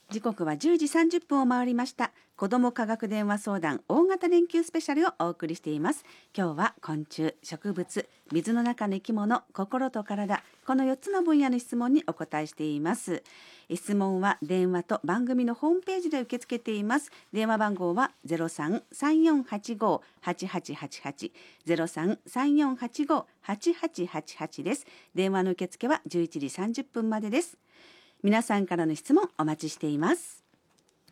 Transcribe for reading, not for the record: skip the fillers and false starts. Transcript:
時刻は10時30分を回りました。子ども科学電話相談大型連休スペシャルをお送りしています。今日は昆虫、植物、水の中の生き物、心と体、この4つの分野の質問にお答えしています。質問は電話と番組のホームページで受け付けています。電話番号は 03-3485-8888 03-3485-8888 です。電話の受付は11時30分までです。皆さんからの質問お待ちしています。